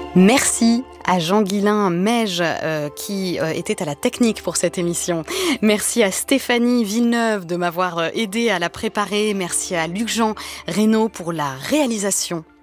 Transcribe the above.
Merci à Jean-Guilain Meige qui était à la technique pour cette émission. Merci à Stéphanie Villeneuve de m'avoir aidé à la préparer. Merci à Luc-Jean Reynaud pour la réalisation.